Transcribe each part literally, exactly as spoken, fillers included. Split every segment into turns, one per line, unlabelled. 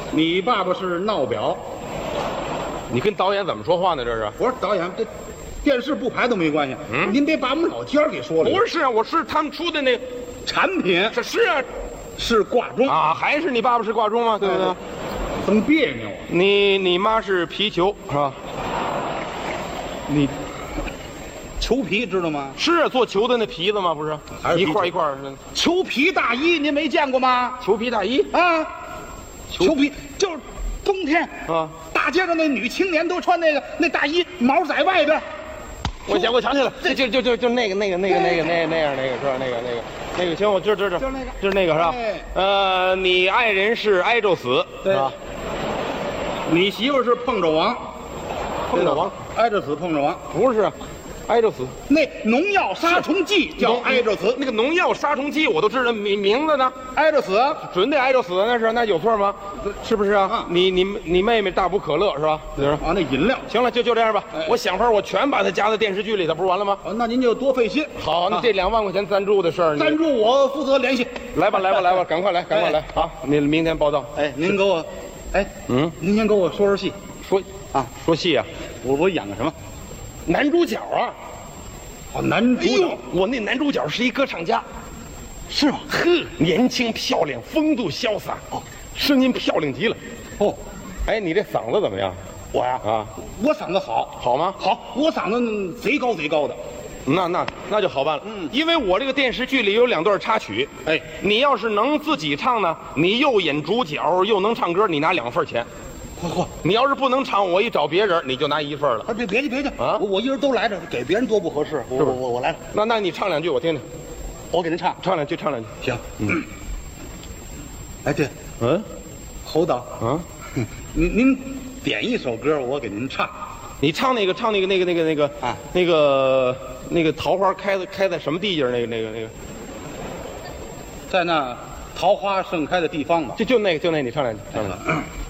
你爸爸是闹表。
你跟导演怎么说话呢？这是？
我说导演，这电视不排都没关系，嗯，您别把我们老家给说了。
不是啊，我是他们出的那
产品，
这是啊，
是挂钟
啊，还是你爸爸是挂钟吗？对不对？
怎么别扭啊？
你你妈是皮球是吧？
你球皮知道吗？
是啊，做球的那皮子吗？不是，
还是
一块一块的
球皮大衣，您没见过吗？
球皮大衣
啊，球皮就是冬天
啊，
大街上那女青年都穿那个那大衣，毛在外边。
我想我想起来了，就就就就就那个那个那个那个那那样那个是吧？那个那个那个行，我知道知道，
就是那个
就是那个是吧？呃，你爱人是挨着死，
对
吧？
你媳妇是碰着王，
碰着王，
挨着死碰着王，
不是，挨着死。
那农药杀虫剂叫挨着死，
那个农药杀虫剂我都知道名名字呢，
挨着死，
准得挨着死，那是那有错吗？是不是啊？
啊
你你你妹妹大补可乐是吧？就是
啊，那饮料。
行了，就就这样吧。
哎
我想法，我全把它加在电视剧里头，不是完了吗？
哦，那您就多费心。
好，那这两万块钱赞助的事儿，你
赞助我负责联系。
来吧，来吧，来吧，赶快来，赶快来。好，你明天报道。
哎，您给我，哎，
嗯，
您先给我说说戏
说
啊，
说戏啊，
我我演个什么？
男主角啊。
哦，男主角。
哎呦，我那男主角是一歌唱家，
是吗？
呵，年轻漂亮，风度潇洒，哦，声音漂亮极了。
哦，
哎，你这嗓子怎么样？
我呀
啊，
我嗓子好，
好吗？
好，我嗓子贼高贼高的。
那那那就好办了，嗯，因为我这个电视剧里有两段插曲，
哎，
你要是能自己唱呢，你又演主角又能唱歌，你拿两份钱。
嚯嚯！
你要是不能唱，我一找别人，你就拿一份了。
啊，别别去别去
啊
我我一人都来着，给别人多不合适。我我我我来了，
那那你唱两句我听听，
我给您唱。
唱两句，唱两句。
行，嗯。哎，对，
嗯，
侯导，
啊，
您您点一首歌，我给您唱。
你唱那个，唱那个，那个，那个，那个
啊，
那个那个桃花开在开在什么地界儿？那个那个那个，
在那桃花盛开的地方吧。
就就那个，就那，你唱两句，唱两句。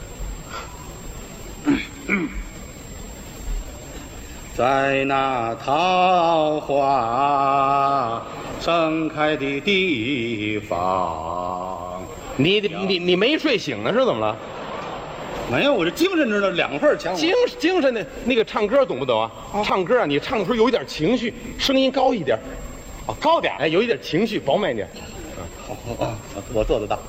在那桃花盛开的地方。
你你你没睡醒呢是怎么了？
没有，我这精神着呢，两份钱。
精精神的那个唱歌懂不懂啊？
啊
唱歌啊，你唱的时候有一点情绪，声音高一点，
哦，高点。
哎，有一点情绪，饱满一点。
好好好，我做得到。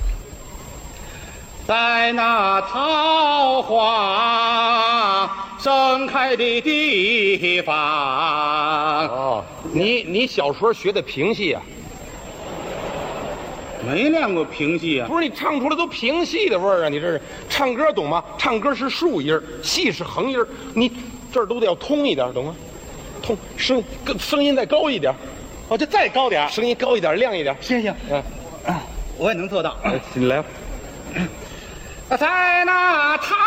在那桃花盛开的地方。
哦，你你小时候学的评戏啊？
没练过评戏啊。
不是，你唱出来都评戏的味儿啊！你这是唱歌懂吗？唱歌是竖音儿，戏是横音儿，你这儿都得要通一点，懂吗？通声更声音再高一点，
哦，这再高点。
声音高一点，亮一点。
行行，
嗯，
啊我也能做到。
哎你来吧。
在那桃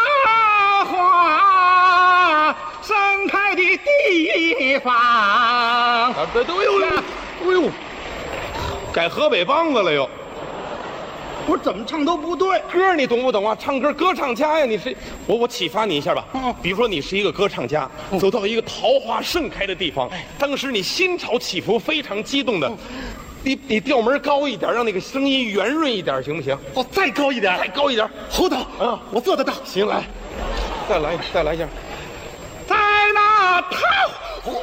花盛开的地方。
啊，对对，哎呦，哎呦，改河北梆子了又。
我怎么唱都不对。
歌你懂不懂啊？唱歌歌唱家呀，你是我我启发你一下吧。
嗯
比如说你是一个歌唱家，走到一个桃花盛开的地方，当时你心潮起伏，非常激动的，你你调门高一点，让那个声音圆润一点，行不行？
哦，再高一点。
再高一点。
侯导，
啊
我做得到。
行，来，再来再来一下。
在那桃花。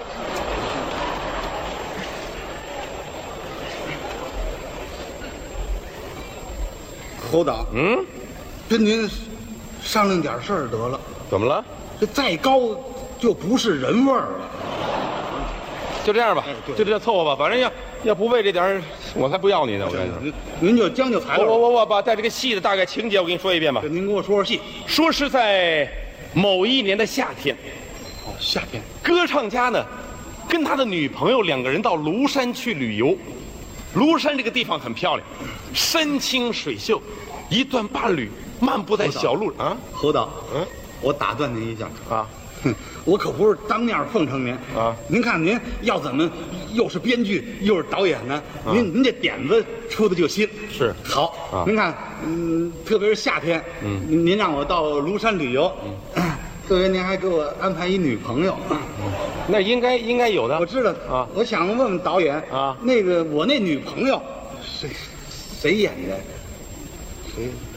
侯导，
嗯，
跟您商量点事儿得了，
怎么了？
这再高就不是人味儿了。
就这样吧
哎，对
就这样凑合吧，反正要要不为这点儿，我才不要你呢。我跟你说，
您您就将就材料。
我我我我把带这个戏的大概情节我跟你说一遍吧。
您给我说说戏。
说是在某一年的夏天，
哦，夏天。
歌唱家呢，跟他的女朋友两个人到庐山去旅游。庐山这个地方很漂亮，山清水秀，一段伴侣漫步在小路啊。
侯导，
嗯
我打断您一下
啊，
哼，我可不是当面奉承您
啊
您看您要怎么又是编剧又是导演呢？您您这点子出的就新。
是
好
啊
您看，嗯，特别是夏天，嗯，您您让我到庐山旅游，嗯，特别您还给我安排一女朋友，
那应该应该有的。
我知道
啊
我想问问导演
啊
那个我那女朋友谁谁演的？谁？